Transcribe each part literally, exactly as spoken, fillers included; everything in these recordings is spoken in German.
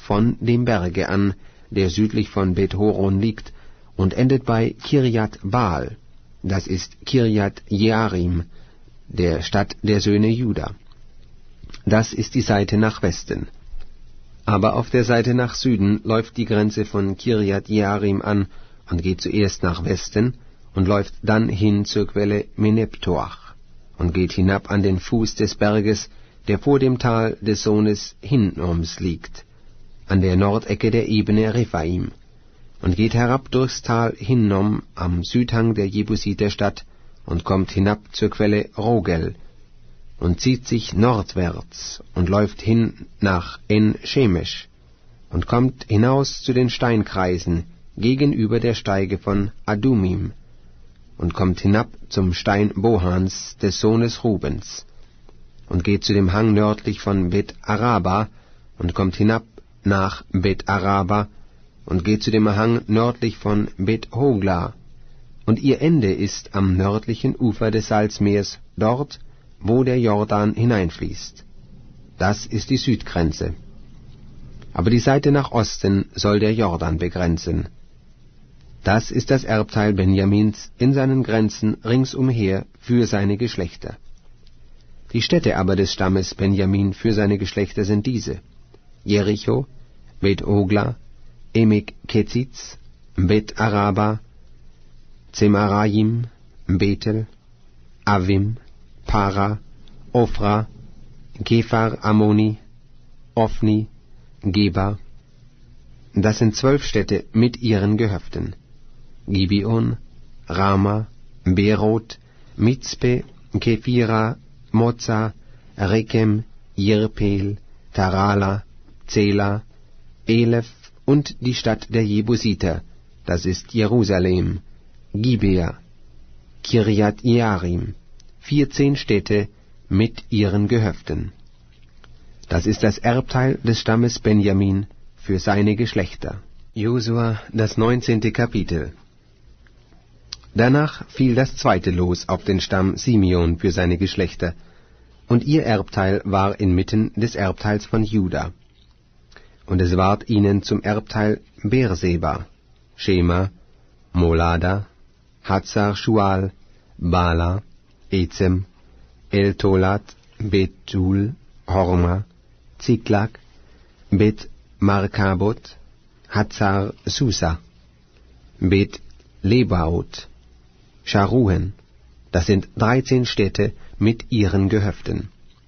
von dem Berge an, der südlich von Bet Horon liegt, und endet bei Kirjat Baal, das ist Kirjat Jearim, der Stadt der Söhne Juda. Das ist die Seite nach Westen. Aber auf der Seite nach Süden läuft die Grenze von Kirjat Jearim an und geht zuerst nach Westen und läuft dann hin zur Quelle Meneptoach und geht hinab an den Fuß des Berges, der vor dem Tal des Sohnes Hinnoms liegt, an der Nordecke der Ebene Rephaim, und geht herab durchs Tal Hinnom am Südhang der Jebusiterstadt und kommt hinab zur Quelle Rogel und zieht sich nordwärts und läuft hin nach En-Shemesh und kommt hinaus zu den Steinkreisen gegenüber der Steige von Adumim und kommt hinab zum Stein Bohans des Sohnes Rubens und geht zu dem Hang nördlich von Bet Araba und kommt hinab nach Bet Araba und geht zu dem Hang nördlich von Bet Hogla, und ihr Ende ist am nördlichen Ufer des Salzmeers, dort, wo der Jordan hineinfließt. Das ist die Südgrenze. Aber die Seite nach Osten soll der Jordan begrenzen. Das ist das Erbteil Benjamins in seinen Grenzen ringsumher für seine Geschlechter. Die Städte aber des Stammes Benjamin für seine Geschlechter sind diese: Jericho, Bet Hogla, Emek Ketzitz, Bet Araba, Zemarayim, Bethel, Avim, Para, Ophra, Kephar Ammoni, Ophni, Geba. Das sind zwölf Städte mit ihren Gehöften: Gibeon, Rama, Beroth, Mizpe, Kephira, Moza, Rekem, Jirpel, Tarala, Zela, Elef und die Stadt der Jebusiter, das ist Jerusalem, Gibea, Kirjat Jearim, vierzehn Städte mit ihren Gehöften. Das ist das Erbteil des Stammes Benjamin für seine Geschlechter. Josua, das neunzehnte Kapitel. Danach fiel das zweite Los auf den Stamm Simeon für seine Geschlechter, und ihr Erbteil war inmitten des Erbteils von Juda. Und es ward ihnen zum Erbteil Beerseba, Schema, Molada, Hazar Shual, Bala, Ezem, El-Tolat, Bet-Tul, Horma, Ziklag, Bet-Markabot, Hazar Susa, Bet-Lebaot, Sharuhen, das sind dreizehn Städte mit ihren Gehöften.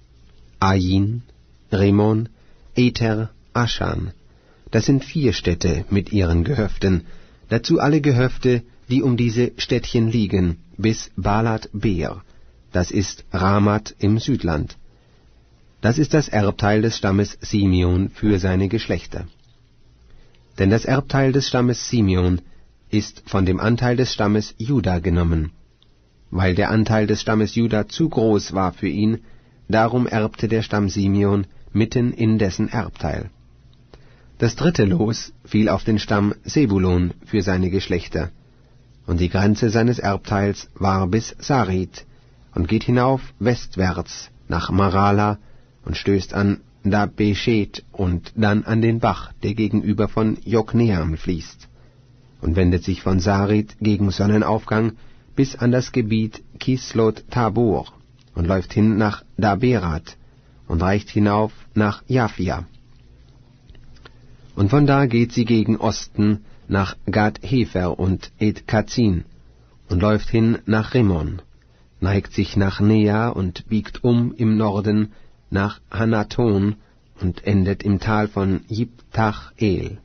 Ain, Rimon, Ether, Aschan, das sind vier Städte mit ihren Gehöften, dazu alle Gehöfte, die um diese Städtchen liegen, bis Balat Beer, das ist Ramat im Südland. Das ist das Erbteil des Stammes Simeon für seine Geschlechter. Denn das Erbteil des Stammes Simeon ist von dem Anteil des Stammes Juda genommen. Weil der Anteil des Stammes Juda zu groß war für ihn, darum erbte der Stamm Simeon mitten in dessen Erbteil. Das dritte Los fiel auf den Stamm Sebulon für seine Geschlechter, und die Grenze seines Erbteils war bis Sarit und geht hinauf westwärts nach Marala und stößt an Dabeshet und dann an den Bach, der gegenüber von Jokneam fließt, und wendet sich von Sarit gegen Sonnenaufgang bis an das Gebiet Kislot Tabor und läuft hin nach Daberat und reicht hinauf nach Japhia. Und von da geht sie gegen Osten nach Gad-Hefer und Et-Kazin und läuft hin nach Rimmon, neigt sich nach Nea und biegt um im Norden nach Hanaton und endet im Tal von Jibtach-El.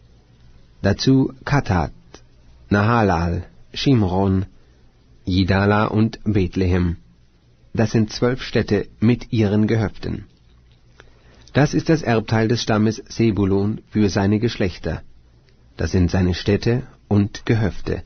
Dazu Katat, Nahalal, Shimron, Jidala und Bethlehem. Das sind zwölf Städte mit ihren Gehöften. Das ist das Erbteil des Stammes Sebulon für seine Geschlechter. Das sind seine Städte und Gehöfte.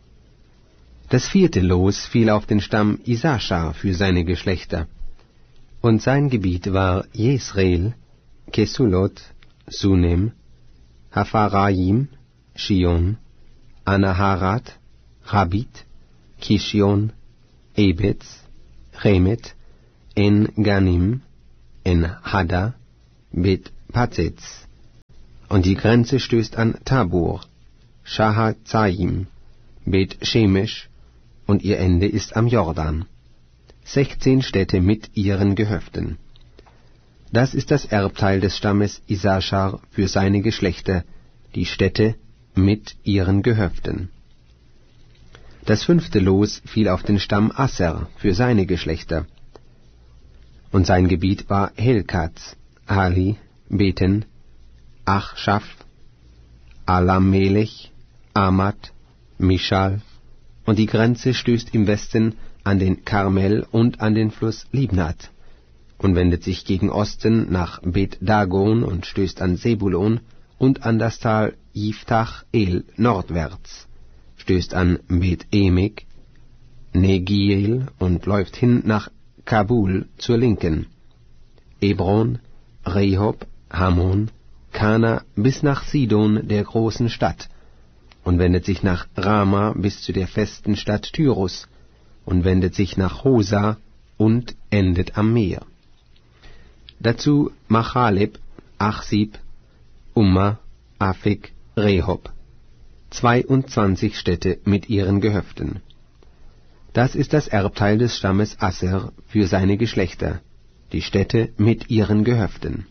Das vierte Los fiel auf den Stamm Isaschar für seine Geschlechter. Und sein Gebiet war Jesreel, Kesulot, Sunem, Hapharaim, Shion, Anaharat, Rabit, Kishion, Ebetz, Chemet, En-Ganim, En-Hada, Bet-Pazetz, Und die Grenze stößt an Tabor, Shahazaim, Bet Shemesh, und ihr Ende ist am Jordan. Sechzehn Städte mit ihren Gehöften. Das ist das Erbteil des Stammes Issachar für seine Geschlechter, die Städte mit ihren Gehöften. Das fünfte Los fiel auf den Stamm Asser für seine Geschlechter. Und sein Gebiet war Helkatz, Ali, Beten, Achschaf, Alamelech, Amat, Mischal, und die Grenze stößt im Westen an den Karmel und an den Fluss Libnat und wendet sich gegen Osten nach Bet Dagon und stößt an Sebulon und an das Tal Yiftach El nordwärts, stößt an Bet Emek, Negiel und läuft hin nach Kabul zur Linken, Ebron, Rehob, Hamon, Kana bis nach Sidon der großen Stadt und wendet sich nach Rama bis zu der festen Stadt Tyrus und wendet sich nach Hosa und endet am Meer. Dazu Machaleb, Achsib, Umma, Afik, Rehob, zweiundzwanzig Städte mit ihren Gehöften. Das ist das Erbteil des Stammes Asser für seine Geschlechter, die Städte mit ihren Gehöften.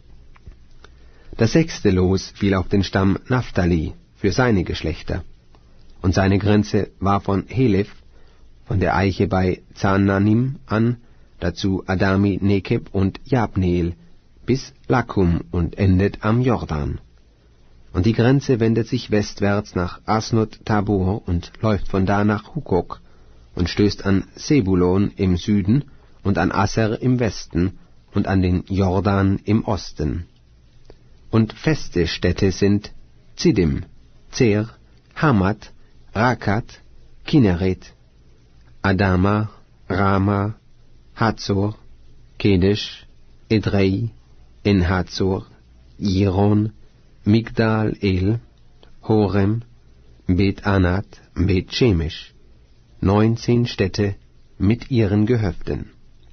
Das sechste Los fiel auf den Stamm Naphtali für seine Geschlechter, und seine Grenze war von Helef, von der Eiche bei Zananim an, dazu Adami Nekeb und Jabneel, bis Lakum und endet am Jordan. Und die Grenze wendet sich westwärts nach Asnot Tabor und läuft von da nach Hukok und stößt an Sebulon im Süden und an Asser im Westen und an den Jordan im Osten. Und feste Städte sind Zidim, Zer, Hamat, Rakat, Kinneret, Adama, Rama, Hazor, Kedesh, Edrei, En-Hazor, Jiron, Migdal El, Horem, Bet Anat, Bet Shemesh, neunzehn Städte mit ihren Gehöften.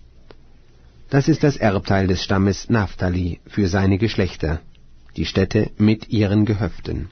Das ist das Erbteil des Stammes Naphtali für seine Geschlechter, die Städte mit ihren Gehöften.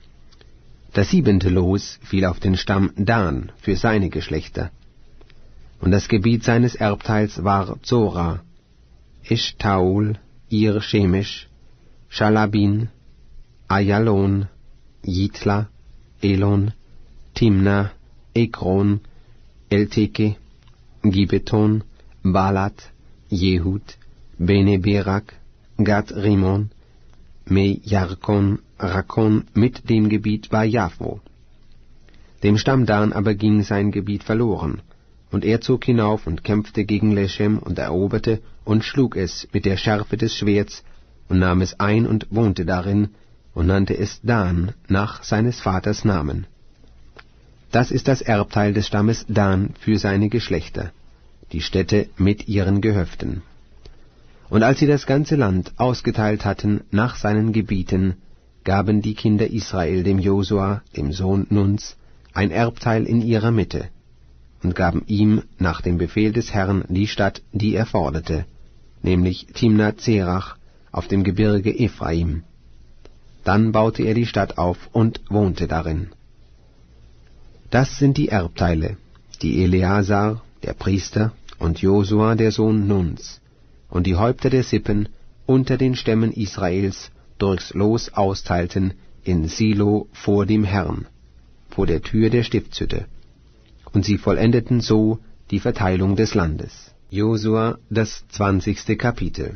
Das siebente Los fiel auf den Stamm Dan für seine Geschlechter. Und das Gebiet seines Erbteils war Zora, Eshtaol, Ir Shemesh, Schalabin, Ayalon, Jitla, Elon, Timna, Ekron, Elteke, Gibeton, Balat, Jehud, Bene Berak, Gad Rimon, Me Jarkon, Rakon mit dem Gebiet bei Jafo. Dem Stamm Dan aber ging sein Gebiet verloren, und er zog hinauf und kämpfte gegen Lechem und eroberte und schlug es mit der Schärfe des Schwerts und nahm es ein und wohnte darin und nannte es Dan nach seines Vaters Namen. Das ist das Erbteil des Stammes Dan für seine Geschlechter, die Städte mit ihren Gehöften. Und als sie das ganze Land ausgeteilt hatten nach seinen Gebieten, gaben die Kinder Israel dem Josua, dem Sohn Nuns, ein Erbteil in ihrer Mitte, und gaben ihm nach dem Befehl des Herrn die Stadt, die er forderte, nämlich Timnat-Serach auf dem Gebirge Ephraim. Dann baute er die Stadt auf und wohnte darin. Das sind die Erbteile, die Eleazar, der Priester, und Josua, der Sohn Nuns, und die Häupter der Sippen unter den Stämmen Israels durchs Los austeilten in Silo vor dem Herrn, vor der Tür der Stiftshütte. Und sie vollendeten so die Verteilung des Landes. Josua, das zwanzigste Kapitel.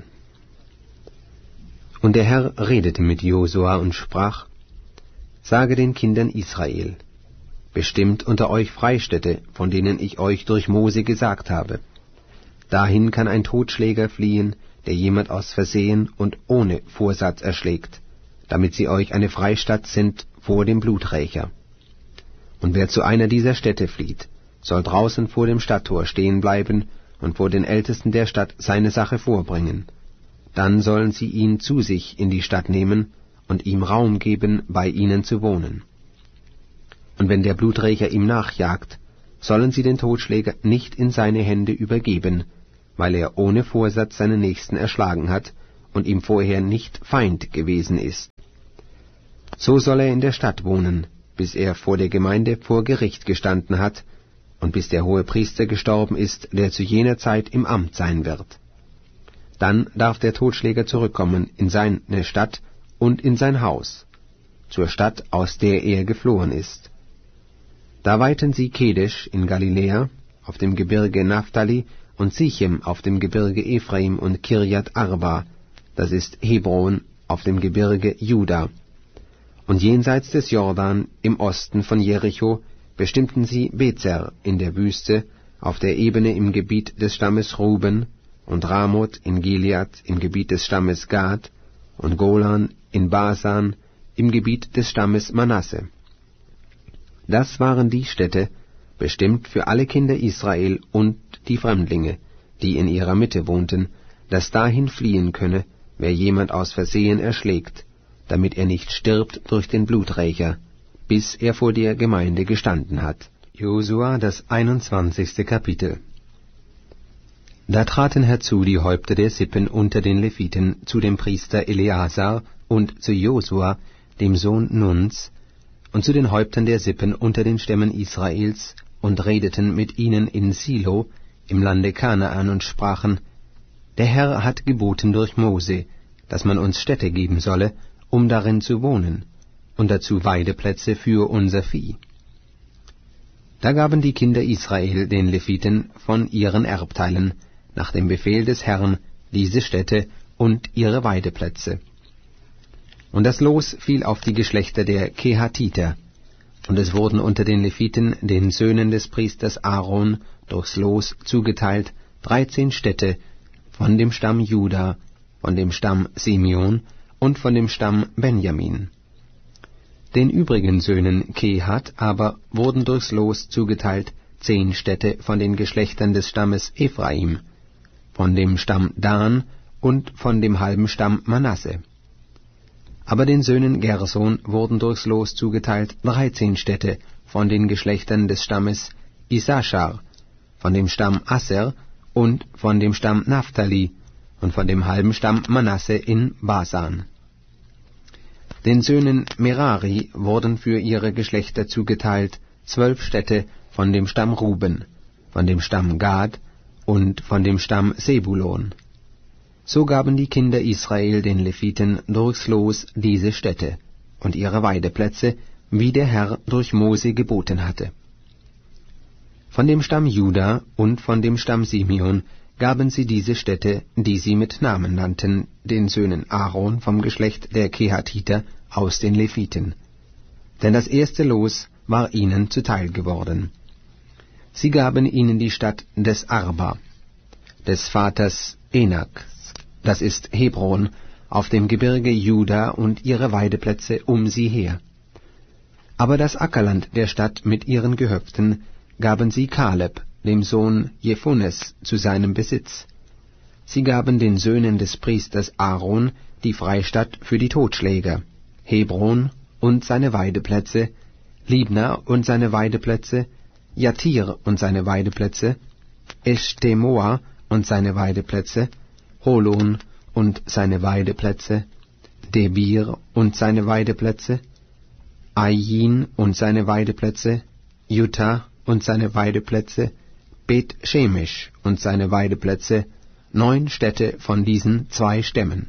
Und der Herr redete mit Josua und sprach: Sage den Kindern Israel: Bestimmt unter euch Freistädte, von denen ich euch durch Mose gesagt habe. Dahin kann ein Totschläger fliehen, der jemand aus Versehen und ohne Vorsatz erschlägt, damit sie euch eine Freistatt sind vor dem Bluträcher. Und wer zu einer dieser Städte flieht, soll draußen vor dem Stadttor stehen bleiben und vor den Ältesten der Stadt seine Sache vorbringen. Dann sollen sie ihn zu sich in die Stadt nehmen und ihm Raum geben, bei ihnen zu wohnen. Und wenn der Bluträcher ihm nachjagt, sollen sie den Totschläger nicht in seine Hände übergeben, weil er ohne Vorsatz seinen Nächsten erschlagen hat und ihm vorher nicht Feind gewesen ist. So soll er in der Stadt wohnen, bis er vor der Gemeinde vor Gericht gestanden hat, und bis der Hohepriester gestorben ist, der zu jener Zeit im Amt sein wird. Dann darf der Totschläger zurückkommen in seine Stadt und in sein Haus, zur Stadt, aus der er geflohen ist. Da weihten sie Kedesh in Galiläa, auf dem Gebirge Naphtali, und Sichem auf dem Gebirge Ephraim und Kirjat Arba, das ist Hebron, auf dem Gebirge Juda. Und jenseits des Jordan, im Osten von Jericho, bestimmten sie Bezer in der Wüste, auf der Ebene im Gebiet des Stammes Ruben, und Ramoth in Gilead im Gebiet des Stammes Gad, und Golan in Basan im Gebiet des Stammes Manasse. Das waren die Städte, bestimmt für alle Kinder Israel und die Fremdlinge, die in ihrer Mitte wohnten, dass dahin fliehen könne, wer jemand aus Versehen erschlägt, damit er nicht stirbt durch den Bluträcher, bis er vor der Gemeinde gestanden hat. Josua, das einundzwanzigste Kapitel. Da traten herzu die Häupter der Sippen unter den Leviten zu dem Priester Eleazar und zu Josua, dem Sohn Nuns, und zu den Häuptern der Sippen unter den Stämmen Israels, und redeten mit ihnen in Silo im Lande Kanaan und sprachen: Der Herr hat geboten durch Mose, dass man uns Städte geben solle, um darin zu wohnen, und dazu Weideplätze für unser Vieh. Da gaben die Kinder Israel den Leviten von ihren Erbteilen, nach dem Befehl des Herrn, diese Städte und ihre Weideplätze. Und das Los fiel auf die Geschlechter der Kehatiter, und es wurden unter den Leviten, den Söhnen des Priesters Aaron, durchs Los zugeteilt dreizehn Städte von dem Stamm Juda, von dem Stamm Simeon und von dem Stamm Benjamin. Den übrigen Söhnen Kehat aber wurden durchs Los zugeteilt zehn Städte von den Geschlechtern des Stammes Ephraim, von dem Stamm Dan und von dem halben Stamm Manasse. Aber den Söhnen Gerson wurden durchs Los zugeteilt dreizehn Städte von den Geschlechtern des Stammes Issachar, von dem Stamm Aser und von dem Stamm Naphtali und von dem halben Stamm Manasse in Basan. Den Söhnen Merari wurden für ihre Geschlechter zugeteilt zwölf Städte von dem Stamm Ruben, von dem Stamm Gad und von dem Stamm Sebulon. So gaben die Kinder Israel den Leviten durchs Los diese Städte und ihre Weideplätze, wie der Herr durch Mose geboten hatte. Von dem Stamm Juda und von dem Stamm Simeon gaben sie diese Städte, die sie mit Namen nannten, den Söhnen Aaron vom Geschlecht der Kehatiter aus den Leviten. Denn das erste Los war ihnen zuteil geworden. Sie gaben ihnen die Stadt des Arba, des Vaters Enak, das ist Hebron, auf dem Gebirge Juda und ihre Weideplätze um sie her. Aber das Ackerland der Stadt mit ihren Gehöften gaben sie Kaleb, dem Sohn Jephunes, zu seinem Besitz. Sie gaben den Söhnen des Priesters Aaron die Freistatt für die Totschläger, Hebron und seine Weideplätze, Libna und seine Weideplätze, Jatir und seine Weideplätze, Eshtemoa und seine Weideplätze, Holon und seine Weideplätze, Debir und seine Weideplätze, Ain und seine Weideplätze, Juta und seine Weideplätze, Bet Shemesh und seine Weideplätze, neun Städte von diesen zwei Stämmen.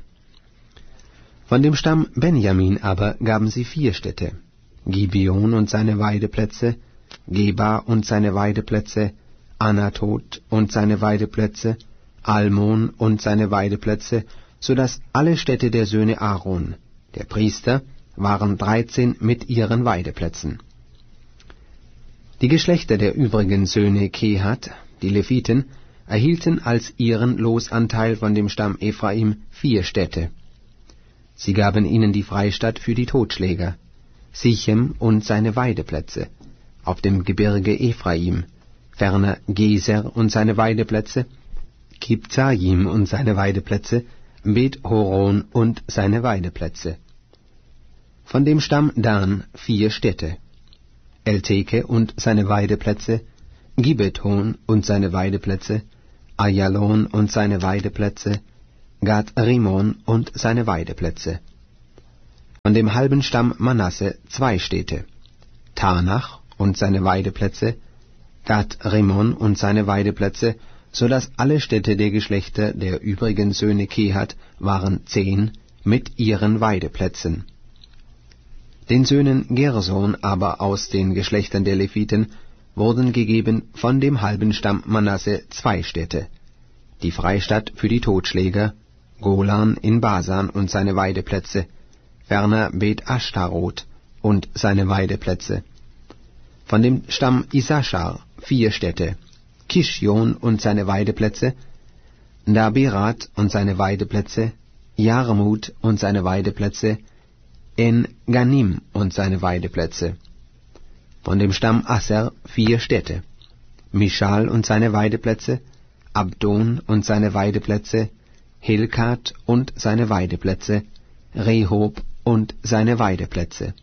Von dem Stamm Benjamin aber gaben sie vier Städte, Gibeon und seine Weideplätze, Geba und seine Weideplätze, Anatot und seine Weideplätze, Almon und seine Weideplätze, so dass alle Städte der Söhne Aaron, der Priester, waren dreizehn mit ihren Weideplätzen. Die Geschlechter der übrigen Söhne Kehat, die Leviten, erhielten als ihren Losanteil von dem Stamm Ephraim vier Städte. Sie gaben ihnen die Freistatt für die Totschläger, Sichem und seine Weideplätze, auf dem Gebirge Ephraim, ferner Geser und seine Weideplätze, Kibzajim und seine Weideplätze, Bet-Horon und seine Weideplätze. Von dem Stamm Dan vier Städte, Elteke und seine Weideplätze, Gibeton und seine Weideplätze, Ayalon und seine Weideplätze, Gad-Rimon und seine Weideplätze. Von Von dem halben Stamm Manasse zwei Städte, Tanach und seine Weideplätze, Gad-Rimmon und seine Weideplätze, so dass alle Städte der Geschlechter der übrigen Söhne Kehat waren zehn mit ihren Weideplätzen. Den Söhnen Gerson aber aus den Geschlechtern der Leviten wurden gegeben von dem halben Stamm Manasse zwei Städte, die Freistadt für die Totschläger, Golan in Basan und seine Weideplätze, ferner Bet Ashtaroth und seine Weideplätze. Von dem Stamm Issachar vier Städte, Kischjon und seine Weideplätze, Daberat und seine Weideplätze, Jarmut und seine Weideplätze, En-Ganim und seine Weideplätze. Von dem Stamm Asser vier Städte, Mischal und seine Weideplätze, Abdon und seine Weideplätze, Helkat und seine Weideplätze, Rehob und seine Weideplätze.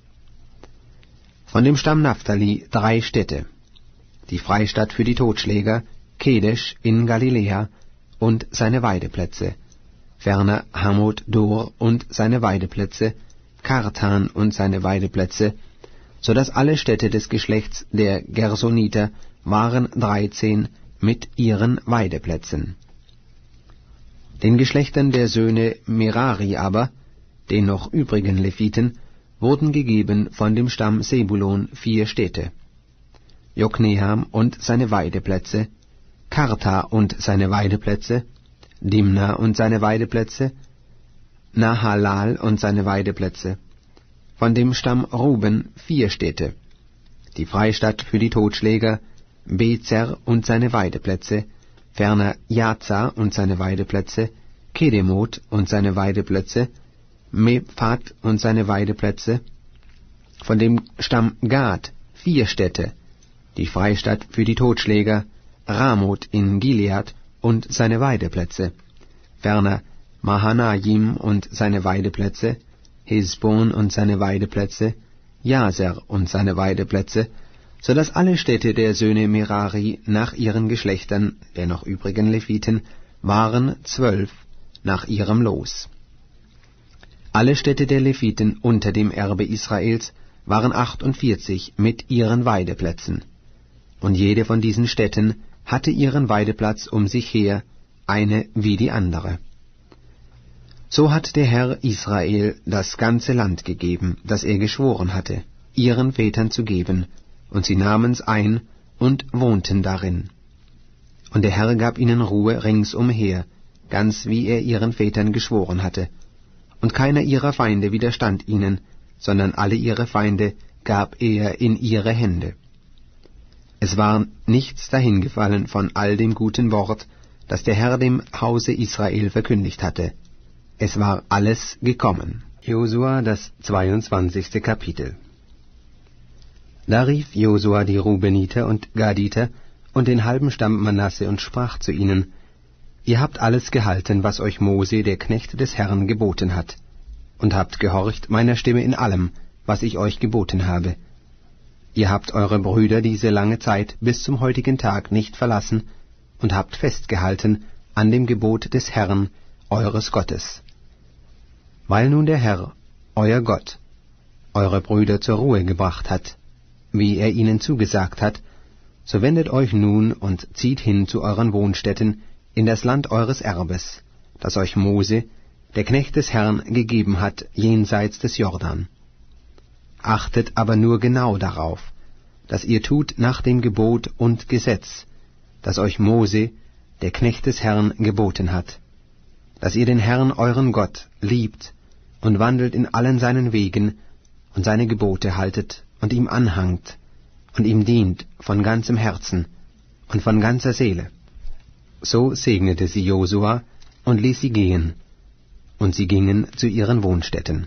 Von dem Stamm Naphtali drei Städte, die Freistadt für die Totschläger, Kedesh in Galiläa und seine Weideplätze, ferner Hamot Dor und seine Weideplätze, Kartan und seine Weideplätze, so dass alle Städte des Geschlechts der Gersoniter waren dreizehn mit ihren Weideplätzen. Den Geschlechtern der Söhne Merari aber, den noch übrigen Leviten, wurden gegeben von dem Stamm Sebulon vier Städte, Jokneam und seine Weideplätze, Karta und seine Weideplätze, Dimna und seine Weideplätze, Nahalal und seine Weideplätze. Von dem Stamm Ruben vier Städte, die Freistadt für die Totschläger, Bezer und seine Weideplätze, ferner Jaza und seine Weideplätze, Kedemoth und seine Weideplätze, Mephat und seine Weideplätze. Von dem Stamm Gad vier Städte, die Freistadt für die Totschläger, Ramoth in Gilead und seine Weideplätze, ferner Mahanaim und seine Weideplätze, Hesbon und seine Weideplätze, Jaser und seine Weideplätze, so dass alle Städte der Söhne Merari nach ihren Geschlechtern, der noch übrigen Leviten, waren zwölf nach ihrem Los. Alle Städte der Leviten unter dem Erbe Israels waren achtundvierzig mit ihren Weideplätzen, und jede von diesen Städten hatte ihren Weideplatz um sich her, eine wie die andere. So hat der Herr Israel das ganze Land gegeben, das er geschworen hatte, ihren Vätern zu geben, und sie nahmen's ein und wohnten darin. Und der Herr gab ihnen Ruhe ringsumher, ganz wie er ihren Vätern geschworen hatte, und keiner ihrer Feinde widerstand ihnen, sondern alle ihre Feinde gab er in ihre Hände. Es war nichts dahingefallen von all dem guten Wort, das der Herr dem Hause Israel verkündigt hatte. Es war alles gekommen. Josua, das zweiundzwanzigste Kapitel. Da rief Josua die Rubeniter und Gaditer und den halben Stamm Manasse und sprach zu ihnen: Ihr habt alles gehalten, was euch Mose, der Knecht des Herrn, geboten hat, und habt gehorcht meiner Stimme in allem, was ich euch geboten habe. Ihr habt eure Brüder diese lange Zeit bis zum heutigen Tag nicht verlassen und habt festgehalten an dem Gebot des Herrn, eures Gottes. Weil nun der Herr, euer Gott, eure Brüder zur Ruhe gebracht hat, wie er ihnen zugesagt hat, so wendet euch nun und zieht hin zu euren Wohnstätten in das Land eures Erbes, das euch Mose, der Knecht des Herrn, gegeben hat jenseits des Jordan. Achtet aber nur genau darauf, dass ihr tut nach dem Gebot und Gesetz, das euch Mose, der Knecht des Herrn, geboten hat, dass ihr den Herrn euren Gott liebt und wandelt in allen seinen Wegen und seine Gebote haltet und ihm anhangt und ihm dient von ganzem Herzen und von ganzer Seele. So segnete sie Josua und ließ sie gehen, und sie gingen zu ihren Wohnstätten.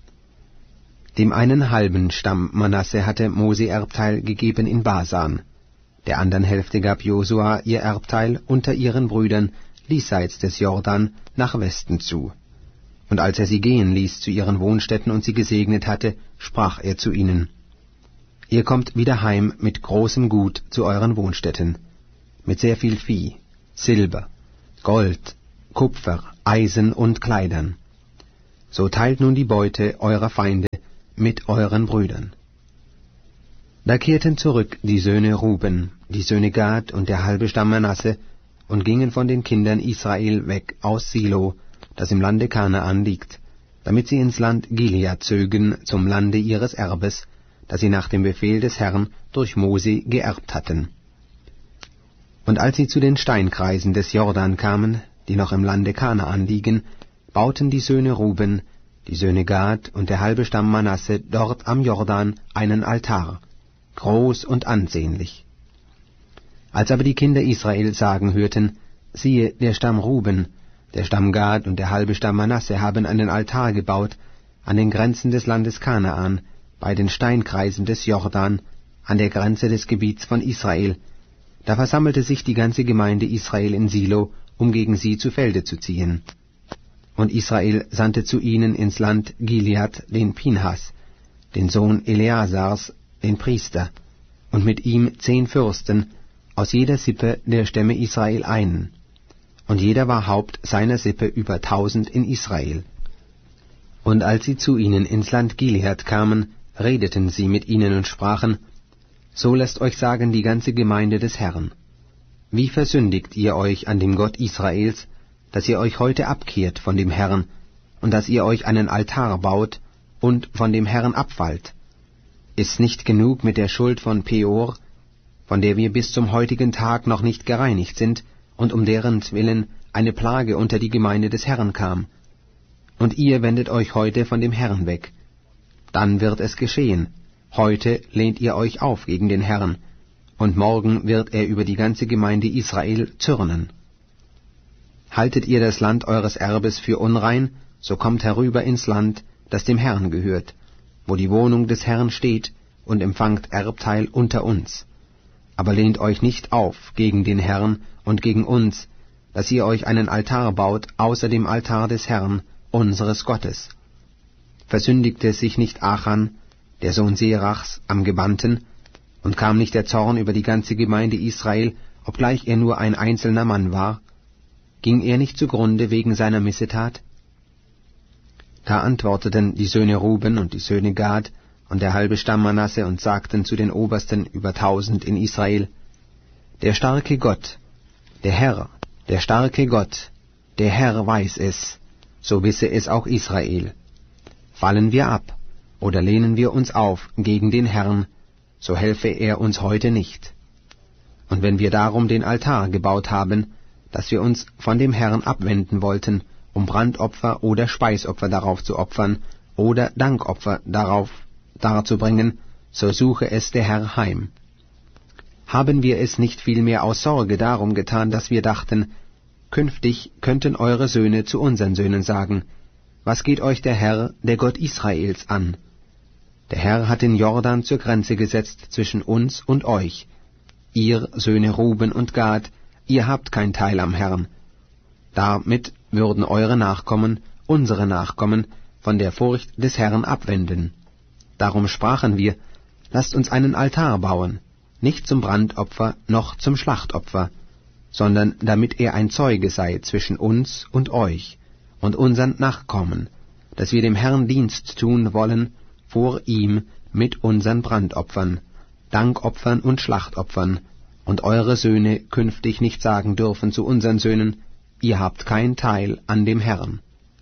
Dem einen halben Stamm Manasse hatte Mose Erbteil gegeben in Basan, der anderen Hälfte gab Josua ihr Erbteil unter ihren Brüdern diesseits des Jordan nach Westen zu. Und als er sie gehen ließ zu ihren Wohnstätten und sie gesegnet hatte, sprach er zu ihnen: Ihr kommt wieder heim mit großem Gut zu euren Wohnstätten, mit sehr viel Vieh, Silber, Gold, Kupfer, Eisen und Kleidern. So teilt nun die Beute eurer Feinde mit euren Brüdern. Da kehrten zurück die Söhne Ruben, die Söhne Gad und der halbe Stamm Manasse, und gingen von den Kindern Israel weg aus Silo, das im Lande Kanaan liegt, damit sie ins Land Gilead zögen, zum Lande ihres Erbes, das sie nach dem Befehl des Herrn durch Mose geerbt hatten. Und als sie zu den Steinkreisen des Jordan kamen, die noch im Lande Kanaan liegen, bauten die Söhne Ruben, die Söhne Gad und der halbe Stamm Manasse dort am Jordan einen Altar, groß und ansehnlich. Als aber die Kinder Israel sagen hörten, siehe, der Stamm Ruben, der Stamm Gad und der halbe Stamm Manasse haben einen Altar gebaut an den Grenzen des Landes Kanaan, bei den Steinkreisen des Jordan, an der Grenze des Gebiets von Israel, da versammelte sich die ganze Gemeinde Israel in Silo, um gegen sie zu Felde zu ziehen. Und Israel sandte zu ihnen ins Land Gilead den Pinhas, den Sohn Eleasars, den Priester, und mit ihm zehn Fürsten, aus jeder Sippe der Stämme Israel einen, und jeder war Haupt seiner Sippe über tausend in Israel. Und als sie zu ihnen ins Land Gilead kamen, redeten sie mit ihnen und sprachen, so lasst euch sagen die ganze Gemeinde des Herrn, wie versündigt ihr euch an dem Gott Israels, dass ihr euch heute abkehrt von dem Herrn, und dass ihr euch einen Altar baut und von dem Herrn abfallt? Ist nicht genug mit der Schuld von Peor, von der wir bis zum heutigen Tag noch nicht gereinigt sind, und um deren Willen eine Plage unter die Gemeinde des Herrn kam? Und ihr wendet euch heute von dem Herrn weg. Dann wird es geschehen, heute lehnt ihr euch auf gegen den Herrn, und morgen wird er über die ganze Gemeinde Israel zürnen. Haltet ihr das Land eures Erbes für unrein, so kommt herüber ins Land, das dem Herrn gehört, wo die Wohnung des Herrn steht, und empfangt Erbteil unter uns. Aber lehnt euch nicht auf gegen den Herrn und gegen uns, dass ihr euch einen Altar baut außer dem Altar des Herrn, unseres Gottes. Versündigte sich nicht Achan, der Sohn Serachs, am Gebannten, und kam nicht der Zorn über die ganze Gemeinde Israel, obgleich er nur ein einzelner Mann war? Ging er nicht zugrunde wegen seiner Missetat? Da antworteten die Söhne Ruben und die Söhne Gad und der halbe Stamm Manasse und sagten zu den Obersten über tausend in Israel, der starke Gott, der Herr, der starke Gott, der Herr weiß es, so wisse es auch Israel. Fallen wir ab, oder lehnen wir uns auf gegen den Herrn, so helfe er uns heute nicht. Und wenn wir darum den Altar gebaut haben, dass wir uns von dem Herrn abwenden wollten, um Brandopfer oder Speisopfer darauf zu opfern, oder Dankopfer darauf darzubringen, so suche es der Herr heim. Haben wir es nicht vielmehr aus Sorge darum getan, dass wir dachten, künftig könnten eure Söhne zu unseren Söhnen sagen, was geht euch der Herr, der Gott Israels, an? Der Herr hat den Jordan zur Grenze gesetzt zwischen uns und euch. Ihr, Söhne Ruben und Gad, ihr habt kein Teil am Herrn. Damit würden eure Nachkommen, unsere Nachkommen, von der Furcht des Herrn abwenden. Darum sprachen wir, lasst uns einen Altar bauen, nicht zum Brandopfer noch zum Schlachtopfer, sondern damit er ein Zeuge sei zwischen uns und euch und unseren Nachkommen, dass wir dem Herrn Dienst tun wollen vor ihm mit unseren Brandopfern, Dankopfern und Schlachtopfern, und eure Söhne künftig nicht sagen dürfen zu unseren Söhnen, ihr habt kein Teil an dem Herrn.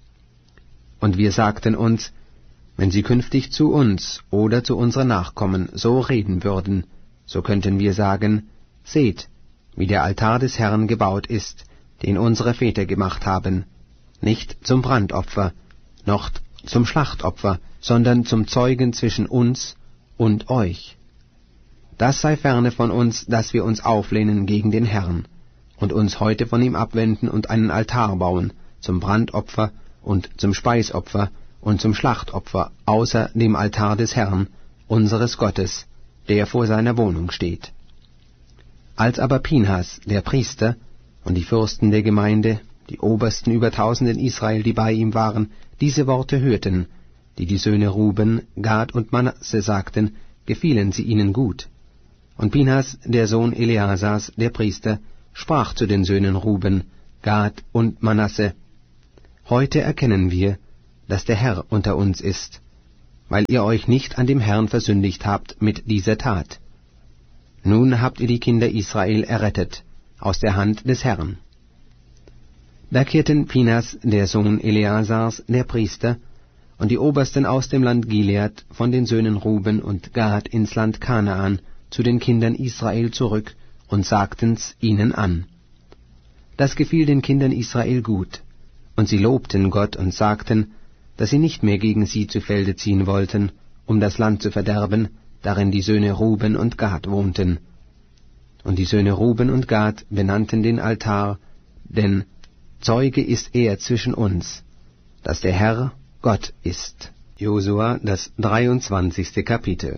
Und wir sagten uns, wenn sie künftig zu uns oder zu unseren Nachkommen so reden würden, so könnten wir sagen, seht, wie der Altar des Herrn gebaut ist, den unsere Väter gemacht haben, nicht zum Brandopfer, noch zum Schlachtopfer, sondern zum Zeugen zwischen uns und euch. Das sei ferne von uns, dass wir uns auflehnen gegen den Herrn und uns heute von ihm abwenden und einen Altar bauen, zum Brandopfer und zum Speisopfer und zum Schlachtopfer, außer dem Altar des Herrn, unseres Gottes, der vor seiner Wohnung steht. Als aber Pinhas, der Priester, und die Fürsten der Gemeinde, die Obersten über tausend in Israel, die bei ihm waren, diese Worte hörten, die die Söhne Ruben, Gad und Manasse sagten, gefielen sie ihnen gut. Und Pinhas, der Sohn Eleasars, der Priester, sprach zu den Söhnen Ruben, Gad und Manasse, heute erkennen wir, dass der Herr unter uns ist, weil ihr euch nicht an dem Herrn versündigt habt mit dieser Tat. Nun habt ihr die Kinder Israel errettet aus der Hand des Herrn. Da kehrten Pinas, der Sohn Eleasars, der Priester, und die Obersten aus dem Land Gilead von den Söhnen Ruben und Gad ins Land Kanaan zu den Kindern Israel zurück und sagten's ihnen an. Das gefiel den Kindern Israel gut, und sie lobten Gott und sagten, dass sie nicht mehr gegen sie zu Felde ziehen wollten, um das Land zu verderben, darin die Söhne Ruben und Gad wohnten. Und die Söhne Ruben und Gad benannten den Altar, denn Zeuge ist er zwischen uns, dass der Herr Gott ist. Josua, das dreiundzwanzigste Kapitel.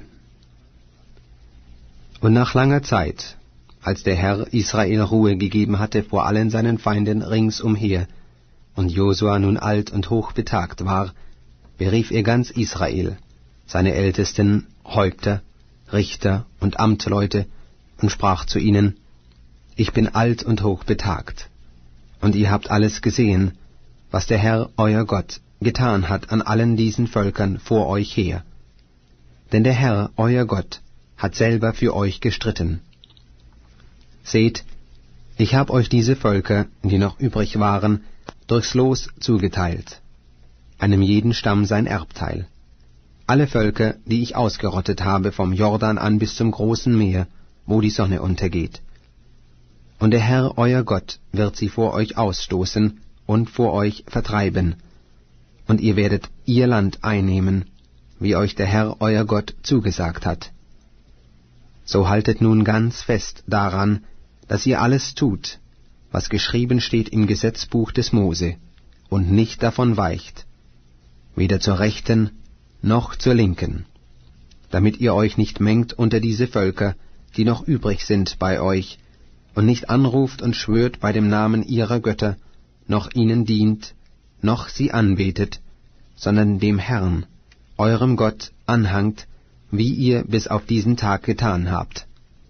Und nach langer Zeit, als der Herr Israel Ruhe gegeben hatte vor allen seinen Feinden ringsumher, und Josua nun alt und hochbetagt war, berief er ganz Israel, seine Ältesten, Häupter, Richter und Amtleute, und sprach zu ihnen, Ich bin alt und hochbetagt, und ihr habt alles gesehen, was der Herr, euer Gott, getan hat an allen diesen Völkern vor euch her. Denn der Herr, euer Gott, hat selber für euch gestritten. Seht, ich hab euch diese Völker, die noch übrig waren, durchs Los zugeteilt, einem jeden Stamm sein Erbteil. Alle Völker, die ich ausgerottet habe vom Jordan an bis zum großen Meer, wo die Sonne untergeht. Und der Herr, euer Gott, wird sie vor euch ausstoßen und vor euch vertreiben, und ihr werdet ihr Land einnehmen, wie euch der Herr, euer Gott, zugesagt hat. So haltet nun ganz fest daran, dass ihr alles tut, was geschrieben steht im Gesetzbuch des Mose, und nicht davon weicht, weder zur Rechten noch zur Linken, damit ihr euch nicht mengt unter diese Völker, die noch übrig sind bei euch, und nicht anruft und schwört bei dem Namen ihrer Götter, noch ihnen dient, noch sie anbetet, sondern dem Herrn, eurem Gott, anhangt, wie ihr bis auf diesen Tag getan habt.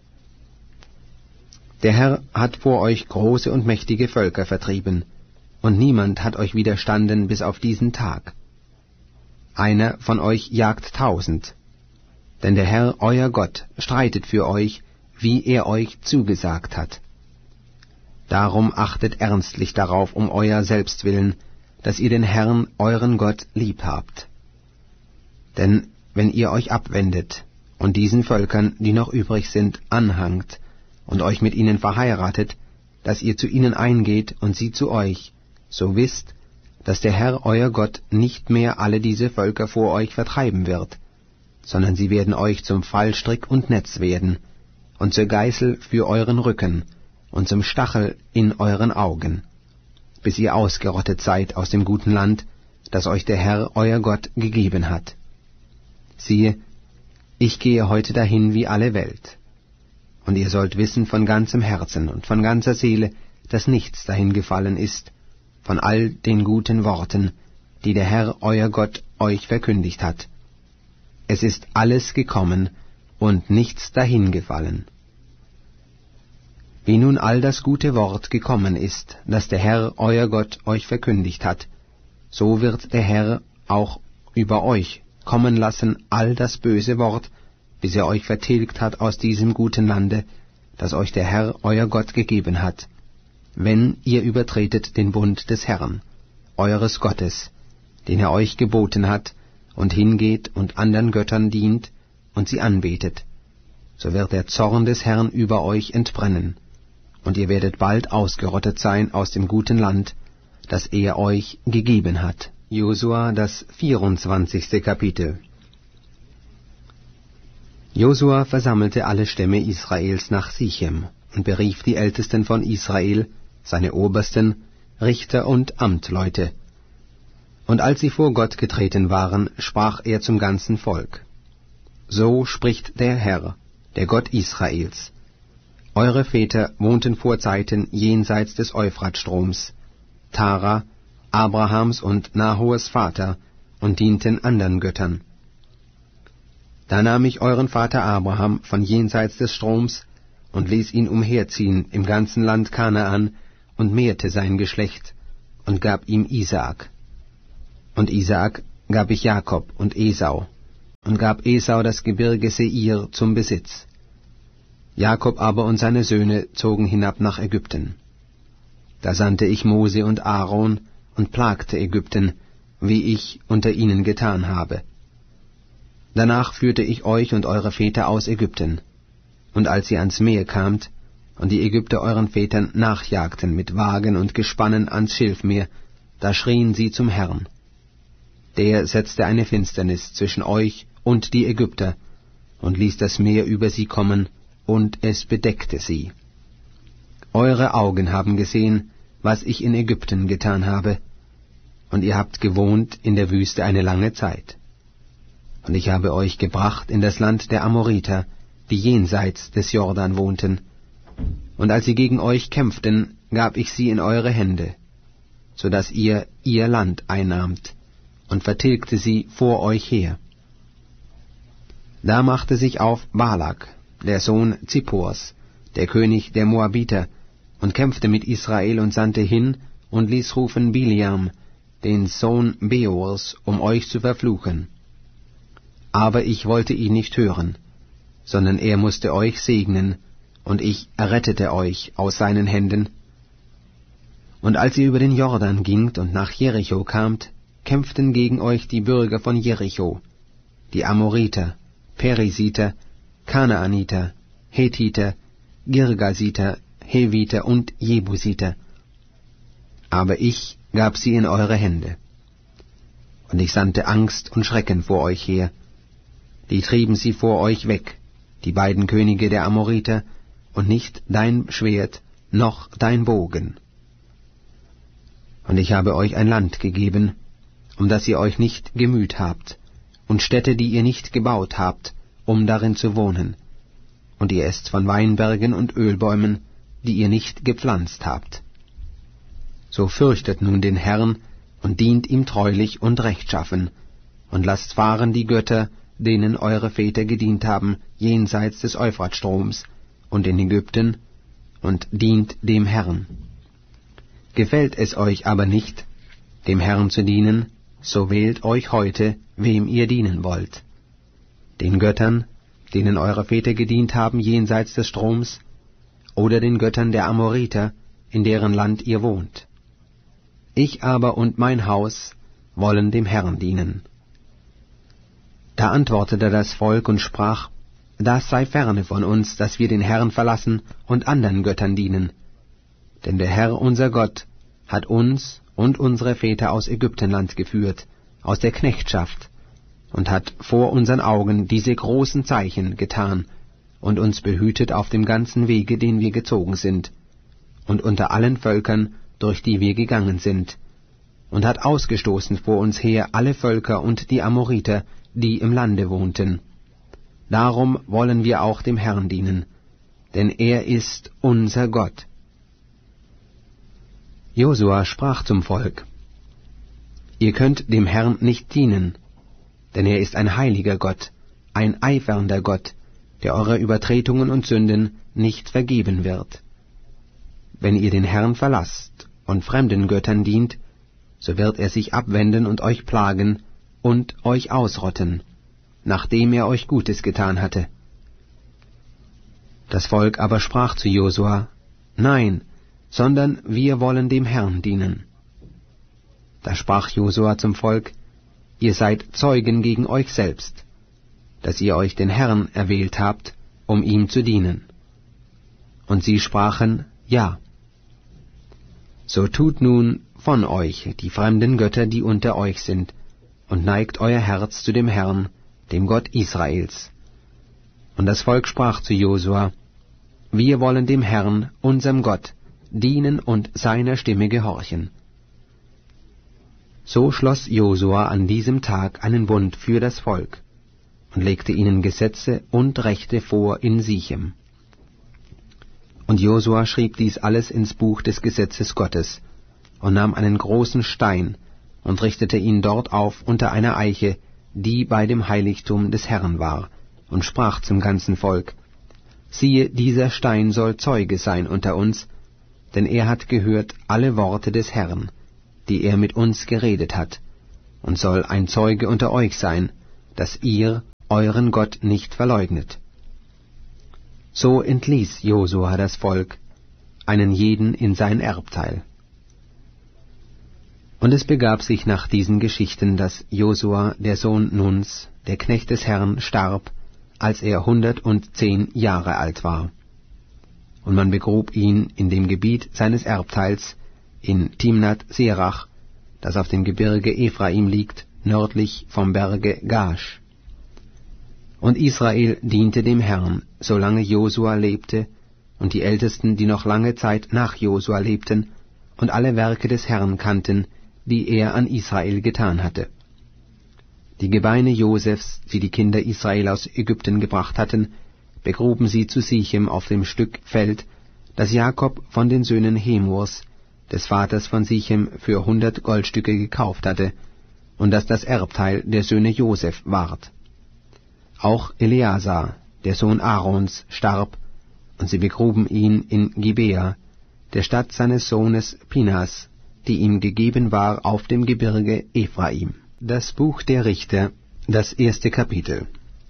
Der Herr hat vor euch große und mächtige Völker vertrieben, und niemand hat euch widerstanden bis auf diesen Tag. Einer von euch jagt tausend, denn der Herr, euer Gott, streitet für euch, wie er euch zugesagt hat. Darum achtet ernstlich darauf um euer Selbstwillen, dass ihr den Herrn, euren Gott, lieb habt. Denn wenn ihr euch abwendet und diesen Völkern, die noch übrig sind, anhangt und euch mit ihnen verheiratet, dass ihr zu ihnen eingeht und sie zu euch, so wisst, dass der Herr, euer Gott, nicht mehr alle diese Völker vor euch vertreiben wird, sondern sie werden euch zum Fallstrick und Netz werden, und zur Geißel für euren Rücken, und zum Stachel in euren Augen, bis ihr ausgerottet seid aus dem guten Land, das euch der Herr, euer Gott, gegeben hat. Siehe, ich gehe heute dahin wie alle Welt. Und ihr sollt wissen von ganzem Herzen und von ganzer Seele, dass nichts dahin gefallen ist, von all den guten Worten, die der Herr, euer Gott, euch verkündigt hat. Es ist alles gekommen und nichts dahin gefallen. Wie nun all das gute Wort gekommen ist, das der Herr, euer Gott, euch verkündigt hat, so wird der Herr auch über euch kommen lassen all das böse Wort, bis er euch vertilgt hat aus diesem guten Lande, das euch der Herr, euer Gott, gegeben hat, wenn ihr übertretet den Bund des Herrn, eures Gottes, den er euch geboten hat, und hingeht und andern Göttern dient und sie anbetet, so wird der Zorn des Herrn über euch entbrennen, und ihr werdet bald ausgerottet sein aus dem guten Land, das er euch gegeben hat. Josua, das vierundzwanzigste Kapitel. Josua versammelte alle Stämme Israels nach Sichem und berief die Ältesten von Israel, seine Obersten, Richter und Amtleute. Und als sie vor Gott getreten waren, sprach er zum ganzen Volk: So spricht der Herr, der Gott Israels: Eure Väter wohnten vor Zeiten jenseits des Euphratstroms, Tara, Abrahams und Nahors Vater, und dienten andern Göttern. Da nahm ich euren Vater Abraham von jenseits des Stroms und ließ ihn umherziehen im ganzen Land Kanaan und mehrte sein Geschlecht und gab ihm Isaak. Und Isaak gab ich Jakob und Esau, und gab Esau das Gebirge Seir zum Besitz. Jakob aber und seine Söhne zogen hinab nach Ägypten. Da sandte ich Mose und Aaron und plagte Ägypten, wie ich unter ihnen getan habe. Danach führte ich euch und eure Väter aus Ägypten. Und als ihr ans Meer kamt, und die Ägypter euren Vätern nachjagten mit Wagen und Gespannen ans Schilfmeer, da schrien sie zum Herrn. Der setzte eine Finsternis zwischen euch und die Ägypter und ließ das Meer über sie kommen, und es bedeckte sie. Eure Augen haben gesehen, was ich in Ägypten getan habe, und ihr habt gewohnt in der Wüste eine lange Zeit. Und ich habe euch gebracht in das Land der Amoriter, die jenseits des Jordan wohnten, und als sie gegen euch kämpften, gab ich sie in eure Hände, so dass ihr ihr Land einnahmt, und vertilgte sie vor euch her. Da machte sich auf Balak, der Sohn Zippors, der König der Moabiter, und kämpfte mit Israel und sandte hin und ließ rufen Biliam, den Sohn Beors, um euch zu verfluchen. Aber ich wollte ihn nicht hören, sondern er musste euch segnen, und ich errettete euch aus seinen Händen. Und als ihr über den Jordan gingt und nach Jericho kamt, kämpften gegen euch die Bürger von Jericho, die Amoriter, Perisiter, Kanaaniter, Hethiter, Girgasiter, Heviter und Jebusiter. Aber ich gab sie in eure Hände. Und ich sandte Angst und Schrecken vor euch her. Die trieben sie vor euch weg, die beiden Könige der Amoriter, und nicht dein Schwert, noch dein Bogen. Und ich habe euch ein Land gegeben, um das ihr euch nicht gemüht habt, und Städte, die ihr nicht gebaut habt, um darin zu wohnen. Und ihr esst von Weinbergen und Ölbäumen, die ihr nicht gepflanzt habt. So fürchtet nun den Herrn und dient ihm treulich und rechtschaffen, und lasst fahren die Götter, denen eure Väter gedient haben, jenseits des Euphratstroms und in Ägypten, und dient dem Herrn. Gefällt es euch aber nicht, dem Herrn zu dienen, so wählt euch heute, wem ihr dienen wollt. Den Göttern, denen eure Väter gedient haben jenseits des Stroms, oder den Göttern der Amoriter, in deren Land ihr wohnt. Ich aber und mein Haus wollen dem Herrn dienen. Da antwortete das Volk und sprach, das sei ferne von uns, dass wir den Herrn verlassen und anderen Göttern dienen. Denn der Herr unser Gott hat uns und unsere Väter aus Ägyptenland geführt, aus der Knechtschaft, und hat vor unseren Augen diese großen Zeichen getan und uns behütet auf dem ganzen Wege, den wir gezogen sind, und unter allen Völkern, durch die wir gegangen sind, und hat ausgestoßen vor uns her alle Völker und die Amoriter, die im Lande wohnten. Darum wollen wir auch dem Herrn dienen, denn er ist unser Gott. Josua sprach zum Volk, ihr könnt dem Herrn nicht dienen, denn er ist ein heiliger Gott, ein eifernder Gott, der eure Übertretungen und Sünden nicht vergeben wird. Wenn ihr den Herrn verlasst und fremden Göttern dient, so wird er sich abwenden und euch plagen und euch ausrotten, nachdem er euch Gutes getan hatte. Das Volk aber sprach zu Josua, nein, sondern wir wollen dem Herrn dienen. Da sprach Josua zum Volk, ihr seid Zeugen gegen euch selbst, dass ihr euch den Herrn erwählt habt, um ihm zu dienen. Und sie sprachen, ja. So tut nun von euch die fremden Götter, die unter euch sind, und neigt euer Herz zu dem Herrn, dem Gott Israels. Und das Volk sprach zu Josua, wir wollen dem Herrn, unserem Gott, dienen und seiner Stimme gehorchen. So schloss Josua an diesem Tag einen Bund für das Volk und legte ihnen Gesetze und Rechte vor in Sichem. Und Josua schrieb dies alles ins Buch des Gesetzes Gottes und nahm einen großen Stein und richtete ihn dort auf unter einer Eiche, die bei dem Heiligtum des Herrn war, und sprach zum ganzen Volk, siehe, dieser Stein soll Zeuge sein unter uns, denn er hat gehört alle Worte des Herrn, die er mit uns geredet hat, und soll ein Zeuge unter euch sein, dass ihr euren Gott nicht verleugnet. So entließ Josua das Volk, einen jeden in sein Erbteil. Und es begab sich nach diesen Geschichten, dass Josua, der Sohn Nuns, der Knecht des Herrn, starb, als er hundertzehn Jahre alt war. Und man begrub ihn in dem Gebiet seines Erbteils in Timnath Serach, das auf dem Gebirge Ephraim liegt, nördlich vom Berge Gash. Und Israel diente dem Herrn, solange Josua lebte, und die Ältesten, die noch lange Zeit nach Josua lebten, und alle Werke des Herrn kannten, die er an Israel getan hatte. Die Gebeine Josefs, die die Kinder Israel aus Ägypten gebracht hatten, begruben sie zu Sichem auf dem Stück Feld, das Jakob von den Söhnen Hemors, des Vaters von Sichem, für hundert Goldstücke gekauft hatte, und das das Erbteil der Söhne Joseph ward. Auch Eleazar, der Sohn Aarons, starb, und sie begruben ihn in Gibea, der Stadt seines Sohnes Pinas, die ihm gegeben war auf dem Gebirge Ephraim. Das Buch der Richter, das erste Kapitel.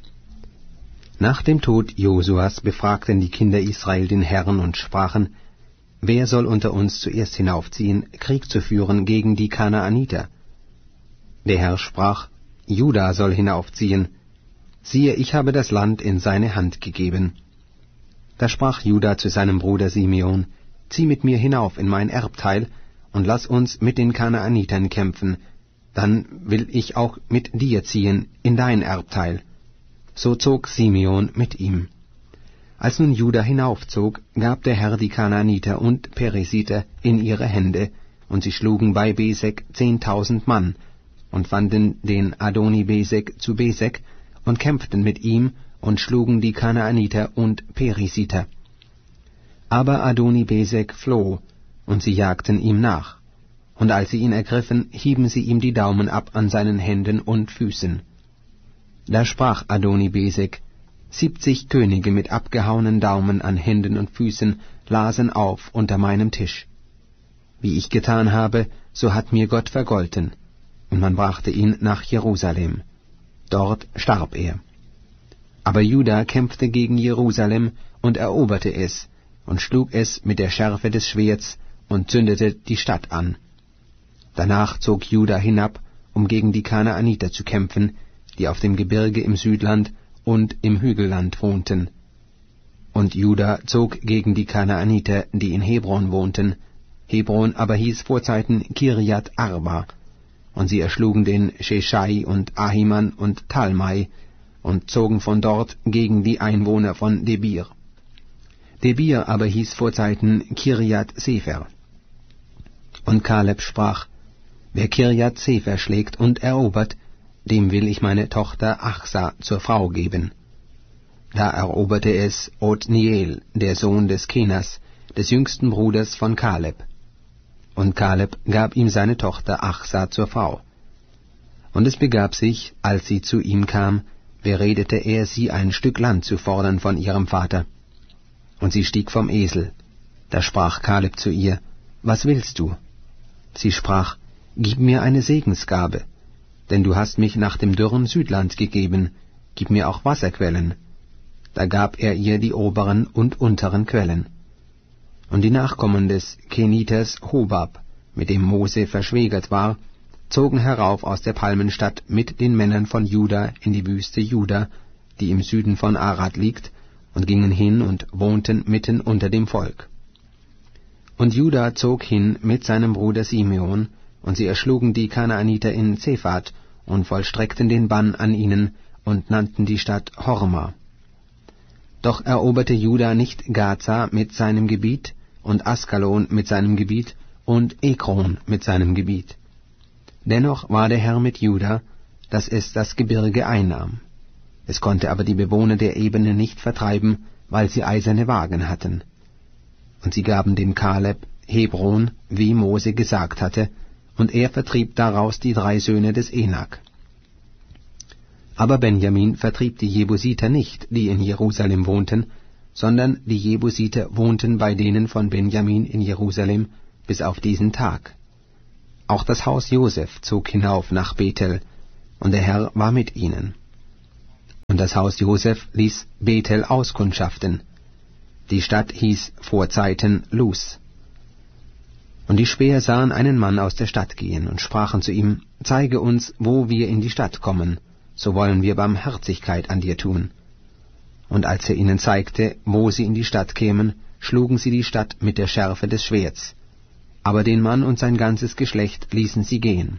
Nach dem Tod Josuas befragten die Kinder Israel den Herrn und sprachen: Wer soll unter uns zuerst hinaufziehen, Krieg zu führen gegen die Kanaaniter? Der Herr sprach: Juda soll hinaufziehen. Siehe, ich habe das Land in seine Hand gegeben. Da sprach Juda zu seinem Bruder Simeon: Zieh mit mir hinauf in mein Erbteil und lass uns mit den Kanaanitern kämpfen, dann will ich auch mit dir ziehen in dein Erbteil. So zog Simeon mit ihm. Als nun Juda hinaufzog, gab der Herr die Kanaaniter und Perisiter in ihre Hände, und sie schlugen bei Besek zehntausend Mann, und fanden den Adoni-Besek zu Besek, und kämpften mit ihm, und schlugen die Kanaaniter und Perisiter. Aber Adoni-Besek floh, und sie jagten ihm nach. Und als sie ihn ergriffen, hieben sie ihm die Daumen ab an seinen Händen und Füßen. Da sprach Adoni-Besek: Siebzig Könige mit abgehauenen Daumen an Händen und Füßen lasen auf unter meinem Tisch. Wie ich getan habe, so hat mir Gott vergolten. Und man brachte ihn nach Jerusalem. Dort starb er. Aber Juda kämpfte gegen Jerusalem und eroberte es, und schlug es mit der Schärfe des Schwerts und zündete die Stadt an. Danach zog Juda hinab, um gegen die Kanaaniter zu kämpfen, die auf dem Gebirge im Südland und im Hügelland wohnten. Und Juda zog gegen die Kanaaniter, die in Hebron wohnten. Hebron aber hieß vorzeiten Kirjat Arba. Und sie erschlugen den Sheshai und Ahiman und Talmai und zogen von dort gegen die Einwohner von Debir. Debir aber hieß vorzeiten Kirjat Sefer. Und Kaleb sprach: Wer Kirjat Sefer schlägt und erobert, dem will ich meine Tochter Achsa zur Frau geben. Da eroberte es Othniel, der Sohn des Kenas, des jüngsten Bruders von Kaleb. Und Kaleb gab ihm seine Tochter Achsa zur Frau. Und es begab sich, als sie zu ihm kam, beredete er sie, ein Stück Land zu fordern von ihrem Vater. Und sie stieg vom Esel. Da sprach Kaleb zu ihr: Was willst du? Sie sprach: Gib mir eine Segensgabe, denn du hast mich nach dem dürren Südland gegeben, gib mir auch Wasserquellen. Da gab er ihr die oberen und unteren Quellen. Und die Nachkommen des Keniters Hobab, mit dem Mose verschwägert war, zogen herauf aus der Palmenstadt mit den Männern von Juda in die Wüste Juda, die im Süden von Arad liegt, und gingen hin und wohnten mitten unter dem Volk. Und Juda zog hin mit seinem Bruder Simeon, und sie erschlugen die Kanaaniter in Zephat und vollstreckten den Bann an ihnen und nannten die Stadt Horma. Doch eroberte Juda nicht Gaza mit seinem Gebiet und Askalon mit seinem Gebiet und Ekron mit seinem Gebiet. Dennoch war der Herr mit Juda, dass es das Gebirge einnahm. Es konnte aber die Bewohner der Ebene nicht vertreiben, weil sie eiserne Wagen hatten. Und sie gaben dem Kaleb Hebron, wie Mose gesagt hatte, und er vertrieb daraus die drei Söhne des Enak. Aber Benjamin vertrieb die Jebusiter nicht, die in Jerusalem wohnten, sondern die Jebusiter wohnten bei denen von Benjamin in Jerusalem bis auf diesen Tag. Auch das Haus Joseph zog hinauf nach Bethel, und der Herr war mit ihnen. Und das Haus Joseph ließ Bethel auskundschaften. Die Stadt hieß vorzeiten Luz. Und die Späher sahen einen Mann aus der Stadt gehen und sprachen zu ihm, zeige uns, wo wir in die Stadt kommen, so wollen wir Barmherzigkeit an dir tun. Und als er ihnen zeigte, wo sie in die Stadt kämen, schlugen sie die Stadt mit der Schärfe des Schwerts. Aber den Mann und sein ganzes Geschlecht ließen sie gehen.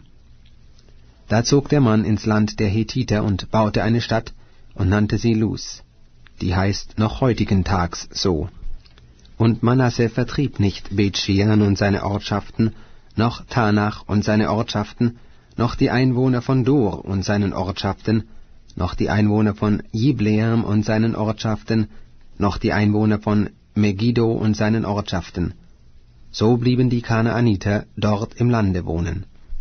Da zog der Mann ins Land der Hethiter und baute eine Stadt und nannte sie Luz. Die heißt noch heutigen Tags so. Und Manasse vertrieb nicht Bet-Shean und seine Ortschaften, noch Tanach und seine Ortschaften, noch die Einwohner von Dor und seinen Ortschaften, noch die Einwohner von Jibleam und seinen Ortschaften, noch die Einwohner von Megiddo und seinen Ortschaften. So blieben die Kanaaniter dort im Lande wohnen.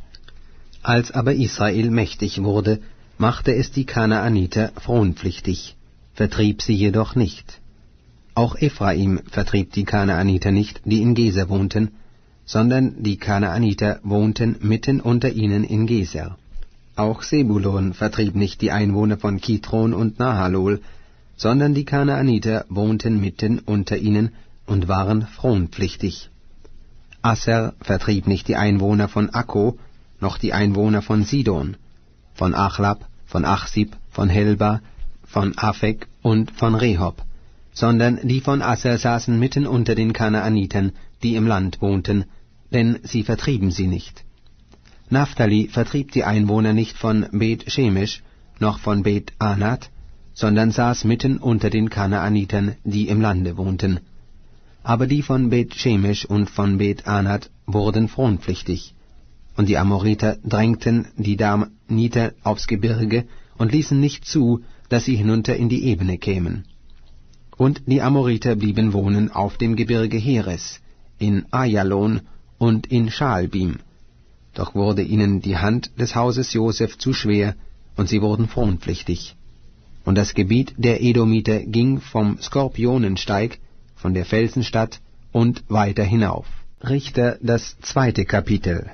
Als aber Israel mächtig wurde, machte es die Kanaaniter fronpflichtig, vertrieb sie jedoch nicht. Auch Ephraim vertrieb die Kanaaniter nicht, die in Geser wohnten, sondern die Kanaaniter wohnten mitten unter ihnen in Geser. Auch Sebulon vertrieb nicht die Einwohner von Kitron und Nahalol, sondern die Kanaaniter wohnten mitten unter ihnen und waren fronpflichtig. Asser vertrieb nicht die Einwohner von Akko, noch die Einwohner von Sidon, von Achlab, von Achsib, von Helba, von Afek und von Rehob, sondern die von Asser saßen mitten unter den Kanaanitern, die im Land wohnten, denn sie vertrieben sie nicht. Naphtali vertrieb die Einwohner nicht von Bet-Shemesh, noch von Bet-Anat, sondern saß mitten unter den Kanaanitern, die im Lande wohnten. Aber die von Bet-Shemesh und von Bet-Anat wurden fronpflichtig, und die Amoriter drängten die Daniter aufs Gebirge und ließen nicht zu, dass sie hinunter in die Ebene kämen. Und die Amoriter blieben wohnen auf dem Gebirge Heres, in Ajalon und in Schaalbim. Doch wurde ihnen die Hand des Hauses Joseph zu schwer, und sie wurden fronpflichtig. Und das Gebiet der Edomiter ging vom Skorpionensteig, von der Felsenstadt und weiter hinauf. Richter, das zweite Kapitel.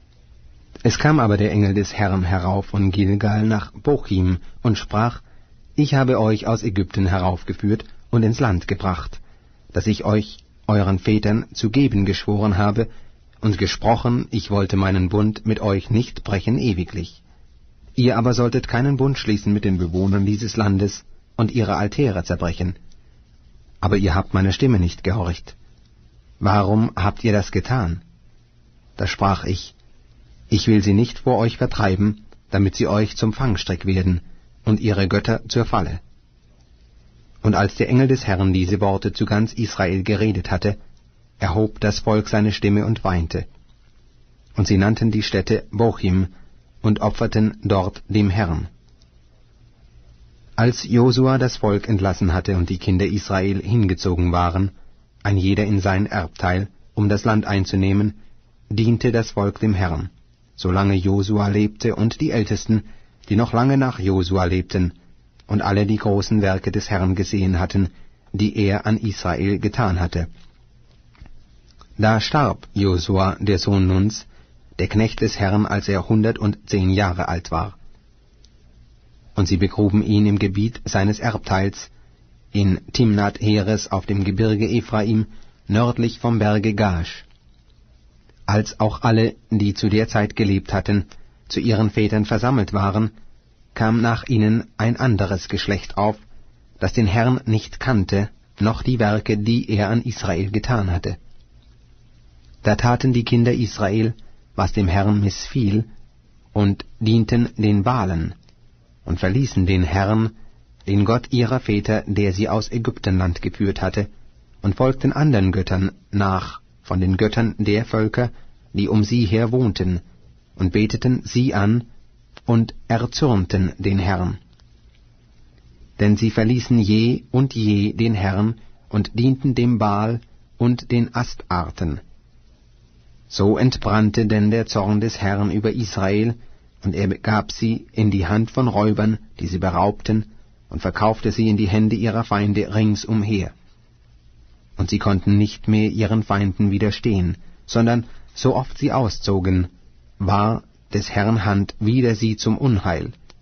Es kam aber der Engel des Herrn herauf von Gilgal nach Bochim und sprach, ich habe euch aus Ägypten heraufgeführt und ins Land gebracht, das ich euch, euren Vätern, zu geben geschworen habe, und gesprochen, ich wollte meinen Bund mit euch nicht brechen ewiglich. Ihr aber solltet keinen Bund schließen mit den Bewohnern dieses Landes und ihre Altäre zerbrechen. Aber ihr habt meiner Stimme nicht gehorcht. Warum habt ihr das getan? Da sprach ich, ich will sie nicht vor euch vertreiben, damit sie euch zum Fangstrick werden und ihre Götter zur Falle. Und als der Engel des Herrn diese Worte zu ganz Israel geredet hatte, erhob das Volk seine Stimme und weinte. Und sie nannten die Stätte Bochim und opferten dort dem Herrn. Als Josua das Volk entlassen hatte und die Kinder Israel hingezogen waren, ein jeder in sein Erbteil, um das Land einzunehmen, diente das Volk dem Herrn, solange Josua lebte und die Ältesten, die noch lange nach Josua lebten, und alle die großen Werke des Herrn gesehen hatten, die er an Israel getan hatte. Da starb Josua, der Sohn Nuns, der Knecht des Herrn, als er hundertzehn Jahre alt war. Und sie begruben ihn im Gebiet seines Erbteils, in Timnat Heres auf dem Gebirge Ephraim, nördlich vom Berge Gash. Als auch alle, die zu der Zeit gelebt hatten, zu ihren Vätern versammelt waren, kam nach ihnen ein anderes Geschlecht auf, das den Herrn nicht kannte, noch die Werke, die er an Israel getan hatte. Da taten die Kinder Israel, was dem Herrn missfiel, und dienten den Baalen, und verließen den Herrn, den Gott ihrer Väter, der sie aus Ägyptenland geführt hatte, und folgten anderen Göttern nach, von den Göttern der Völker, die um sie her wohnten, und beteten sie an, und erzürnten den Herrn. Denn sie verließen je und je den Herrn, und dienten dem Baal und den Astarten. So entbrannte denn der Zorn des Herrn über Israel, und er gab sie in die Hand von Räubern, die sie beraubten, und verkaufte sie in die Hände ihrer Feinde ringsumher. Und sie konnten nicht mehr ihren Feinden widerstehen, sondern so oft sie auszogen, war des Herrn Hand wider sie zum Unheil.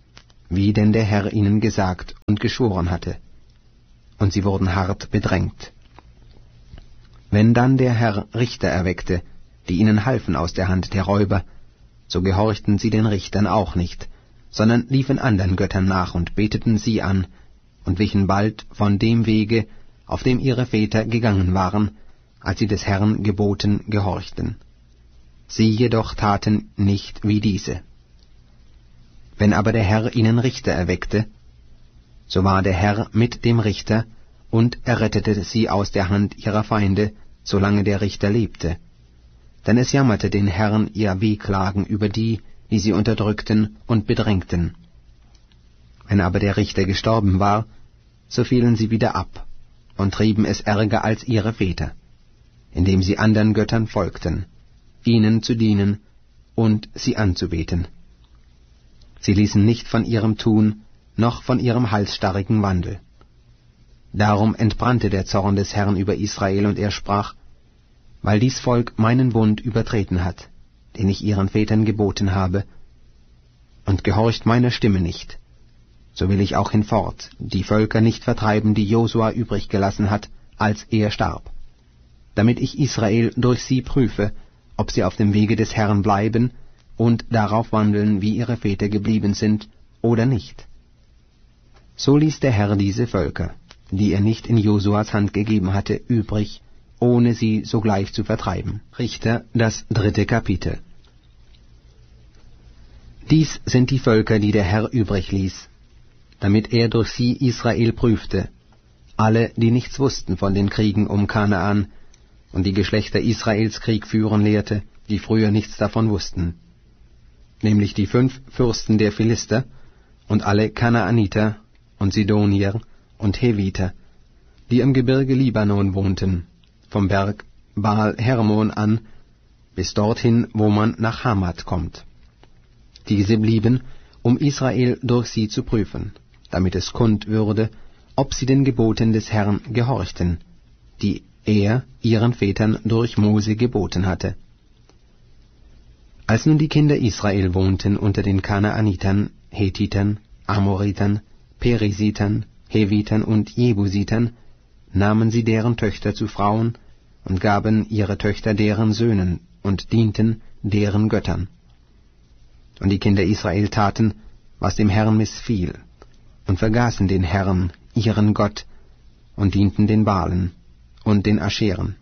wie denn der Herr ihnen gesagt und geschworen hatte. Und sie wurden hart bedrängt. Wenn dann der Herr Richter erweckte, die ihnen halfen aus der Hand der Räuber, so gehorchten sie den Richtern auch nicht, sondern liefen andern Göttern nach und beteten sie an und wichen bald von dem Wege, auf dem ihre Väter gegangen waren, als sie des Herrn Geboten gehorchten. Sie jedoch taten nicht wie diese. Wenn aber der Herr ihnen Richter erweckte, so war der Herr mit dem Richter und errettete sie aus der Hand ihrer Feinde, solange der Richter lebte. Denn es jammerte den Herrn ihr Wehklagen über die, die sie unterdrückten und bedrängten. Wenn aber der Richter gestorben war, so fielen sie wieder ab und trieben es ärger als ihre Väter, indem sie andern Göttern folgten, ihnen zu dienen und sie anzubeten. Sie ließen nicht von ihrem Tun, noch von ihrem halsstarrigen Wandel. Darum entbrannte der Zorn des Herrn über Israel, und er sprach: Weil dies Volk meinen Bund übertreten hat, den ich ihren Vätern geboten habe, und gehorcht meiner Stimme nicht, so will ich auch hinfort die Völker nicht vertreiben, die Josua übrig gelassen hat, als er starb, damit ich Israel durch sie prüfe, ob sie auf dem Wege des Herrn bleiben und darauf wandeln, wie ihre Väter geblieben sind, oder nicht. So ließ der Herr diese Völker, die er nicht in Josuas Hand gegeben hatte, übrig, ohne sie sogleich zu vertreiben. Richter, das dritte Kapitel. Dies sind die Völker, die der Herr übrig ließ, damit er durch sie Israel prüfte, alle, die nichts wussten von den Kriegen um Kanaan, und die Geschlechter Israels Krieg führen lehrte, die früher nichts davon wussten, nämlich die fünf Fürsten der Philister und alle Kanaaniter und Sidonier und Heviter, die im Gebirge Libanon wohnten, vom Berg Baal Hermon an bis dorthin, wo man nach Hamat kommt. Diese blieben, um Israel durch sie zu prüfen, damit es kund würde, ob sie den Geboten des Herrn gehorchten, die er ihren Vätern durch Mose geboten hatte. Als nun die Kinder Israel wohnten unter den Kanaanitern, Hethitern, Amoritern, Perisitern, Hevitern und Jebusitern, nahmen sie deren Töchter zu Frauen und gaben ihre Töchter deren Söhnen und dienten deren Göttern. Und die Kinder Israel taten, was dem Herrn missfiel, und vergaßen den Herrn, ihren Gott, und dienten den Baalen und den Ascheren.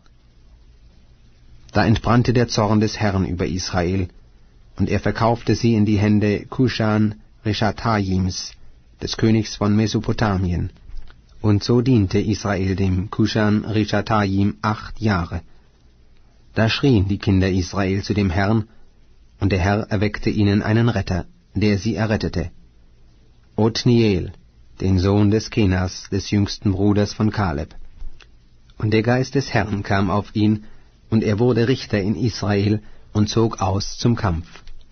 Da entbrannte der Zorn des Herrn über Israel, und er verkaufte sie in die Hände Kushan Rishataims, des Königs von Mesopotamien. Und so diente Israel dem Kushan Rishataim acht Jahre. Da schrien die Kinder Israel zu dem Herrn, und der Herr erweckte ihnen einen Retter, der sie errettete, Othniel, den Sohn des Kenas, des jüngsten Bruders von Kaleb. Und der Geist des Herrn kam auf ihn, und er wurde Richter in Israel und zog aus zum Kampf.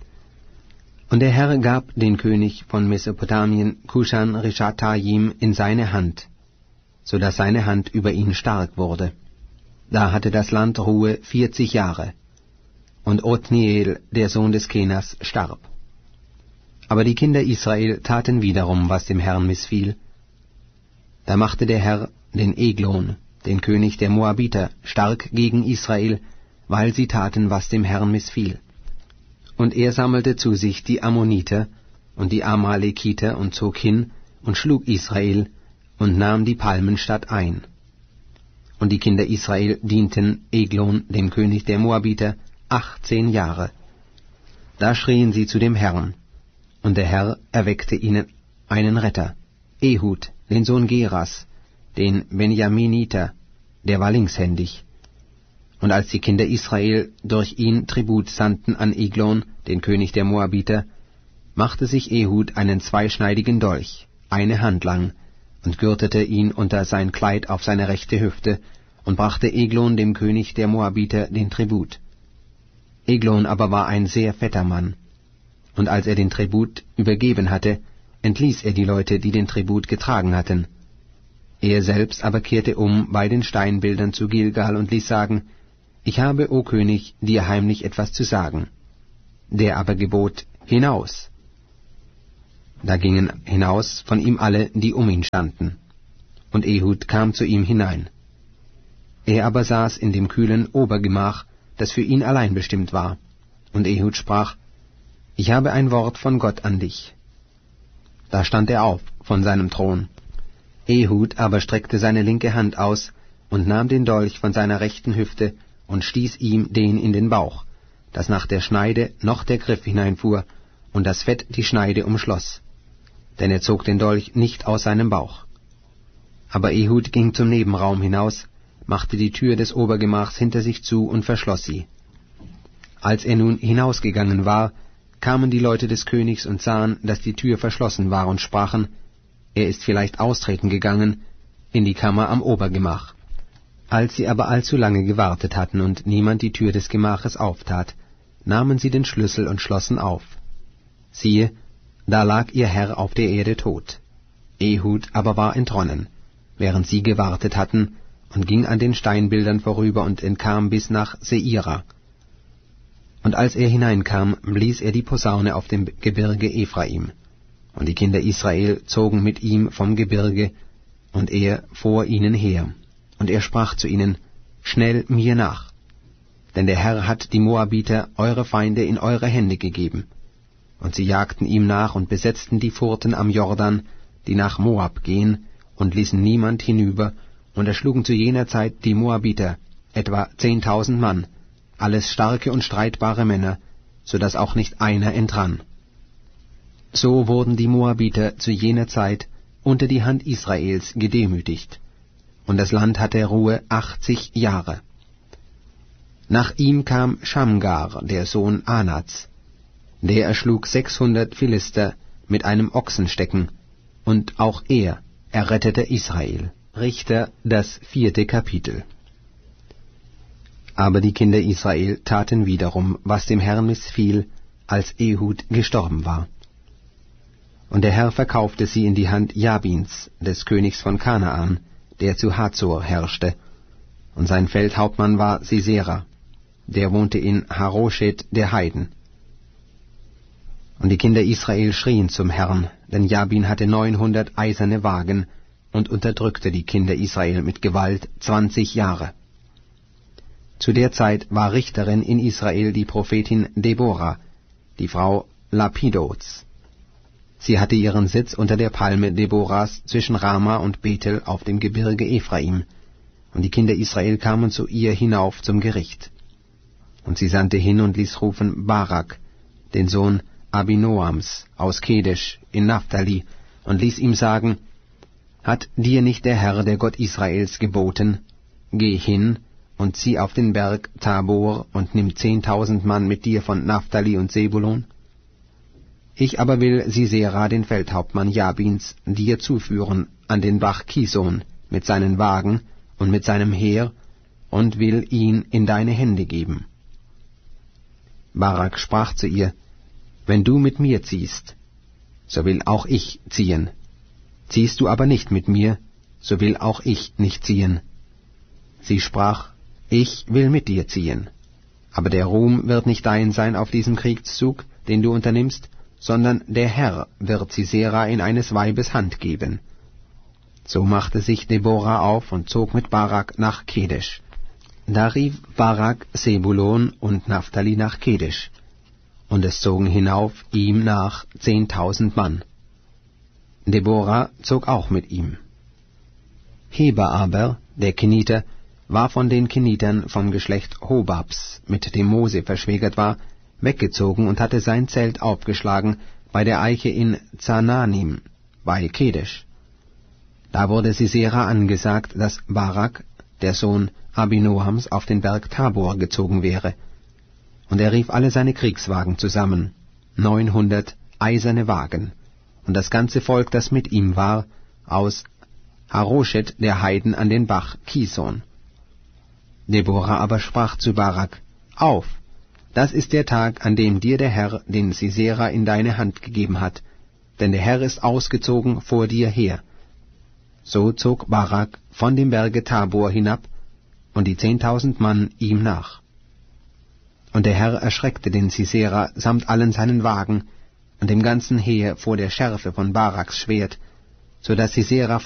Und der Herr gab den König von Mesopotamien, Kushan Rishathaim, in seine Hand, so dass seine Hand über ihn stark wurde. Da hatte das Land Ruhe vierzig Jahre, und Othniel, der Sohn des Kenas, starb. Aber die Kinder Israel taten wiederum, was dem Herrn missfiel. Da machte der Herr den Eglon, den König der Moabiter, stark gegen Israel, weil sie taten, was dem Herrn missfiel. Und er sammelte zu sich die Ammoniter und die Amalekiter und zog hin und schlug Israel und nahm die Palmenstadt ein. Und die Kinder Israel dienten Eglon, dem König der Moabiter, achtzehn Jahre. Da schrien sie zu dem Herrn, und der Herr erweckte ihnen einen Retter, Ehud, den Sohn Geras, den Benjaminiter, der war linkshändig. Und als die Kinder Israel durch ihn Tribut sandten an Eglon, den König der Moabiter, machte sich Ehud einen zweischneidigen Dolch, eine Hand lang, und gürtete ihn unter sein Kleid auf seine rechte Hüfte, und brachte Eglon dem König der Moabiter den Tribut. Eglon aber war ein sehr fetter Mann, und als er den Tribut übergeben hatte, entließ er die Leute, die den Tribut getragen hatten. Er selbst aber kehrte um bei den Steinbildern zu Gilgal und ließ sagen, »Ich habe, o König, dir heimlich etwas zu sagen.« Der aber gebot, »Hinaus!« Da gingen hinaus von ihm alle, die um ihn standen. Und Ehud kam zu ihm hinein. Er aber saß in dem kühlen Obergemach, das für ihn allein bestimmt war. Und Ehud sprach, »Ich habe ein Wort von Gott an dich.« Da stand er auf von seinem Thron. Ehud aber streckte seine linke Hand aus und nahm den Dolch von seiner rechten Hüfte und stieß ihm den in den Bauch, dass nach der Schneide noch der Griff hineinfuhr und das Fett die Schneide umschloss. Denn er zog den Dolch nicht aus seinem Bauch. Aber Ehud ging zum Nebenraum hinaus, machte die Tür des Obergemachs hinter sich zu und verschloss sie. Als er nun hinausgegangen war, kamen die Leute des Königs und sahen, dass die Tür verschlossen war und sprachen, er ist vielleicht austreten gegangen in die Kammer am Obergemach. Als sie aber allzu lange gewartet hatten und niemand die Tür des Gemaches auftat, nahmen sie den Schlüssel und schlossen auf. Siehe, da lag ihr Herr auf der Erde tot. Ehud aber war entronnen, während sie gewartet hatten, und ging an den Steinbildern vorüber und entkam bis nach Seira. Und als er hineinkam, blies er die Posaune auf dem Gebirge Ephraim. Und die Kinder Israel zogen mit ihm vom Gebirge, und er vor ihnen her. Und er sprach zu ihnen, »Schnell mir nach, denn der Herr hat die Moabiter, eure Feinde, in eure Hände gegeben.« Und sie jagten ihm nach und besetzten die Furten am Jordan, die nach Moab gehen, und ließen niemand hinüber, und erschlugen zu jener Zeit die Moabiter, etwa zehntausend Mann, alles starke und streitbare Männer, so dass auch nicht einer entrann. So wurden die Moabiter zu jener Zeit unter die Hand Israels gedemütigt, und das Land hatte Ruhe achtzig Jahre. Nach ihm kam Schamgar, der Sohn Anats, der erschlug sechshundert Philister mit einem Ochsenstecken, und auch er errettete Israel. Richter, das vierte Kapitel. Aber die Kinder Israel taten wiederum, was dem Herrn missfiel, als Ehud gestorben war. Und der Herr verkaufte sie in die Hand Jabins, des Königs von Kanaan, der zu Hazor herrschte, und sein Feldhauptmann war Sisera, der wohnte in Haroschet der Heiden. Und die Kinder Israel schrien zum Herrn, denn Jabin hatte neunhundert eiserne Wagen und unterdrückte die Kinder Israel mit Gewalt zwanzig Jahre. Zu der Zeit war Richterin in Israel die Prophetin Deborah, die Frau Lapidots. Sie hatte ihren Sitz unter der Palme Deborahs zwischen Rama und Bethel auf dem Gebirge Ephraim, und die Kinder Israel kamen zu ihr hinauf zum Gericht. Und sie sandte hin und ließ rufen Barak, den Sohn Abinoams, aus Kedesh in Naphtali, und ließ ihm sagen, »Hat dir nicht der Herr, der Gott Israels, geboten, geh hin und zieh auf den Berg Tabor und nimm zehntausend Mann mit dir von Naphtali und Sebulon? Ich aber will Sisera, den Feldhauptmann Jabins, dir zuführen an den Bach Kison mit seinen Wagen und mit seinem Heer und will ihn in deine Hände geben.« Barak sprach zu ihr, »Wenn du mit mir ziehst, so will auch ich ziehen. Ziehst du aber nicht mit mir, so will auch ich nicht ziehen.« Sie sprach, »Ich will mit dir ziehen. Aber der Ruhm wird nicht dein sein auf diesem Kriegszug, den du unternimmst, sondern der Herr wird Sisera in eines Weibes Hand geben.« So machte sich Deborah auf und zog mit Barak nach Kedesh. Da rief Barak Sebulon und Naphtali nach Kedesh, und es zogen hinauf ihm nach zehntausend Mann. Deborah zog auch mit ihm. Heber aber, der Keniter, war von den Kenitern vom Geschlecht Hobabs, mit dem Mose verschwägert war, weggezogen und hatte sein Zelt aufgeschlagen bei der Eiche in Zananim, bei Kedesh. Da wurde Sisera angesagt, dass Barak, der Sohn Abinoams, auf den Berg Tabor gezogen wäre. Und er rief alle seine Kriegswagen zusammen, neunhundert eiserne Wagen, und das ganze Volk, das mit ihm war, aus Haroschet der Heiden an den Bach Kison. Deborah aber sprach zu Barak, »Auf, das ist der Tag, an dem dir der Herr den Sisera in deine Hand gegeben hat, denn der Herr ist ausgezogen vor dir her.« So zog Barak von dem Berge Tabor hinab, und die zehntausend Mann ihm nach. Und der Herr erschreckte den Sisera samt allen seinen Wagen, und dem ganzen Heer vor der Schärfe von Baraks Schwert, so dass Sisera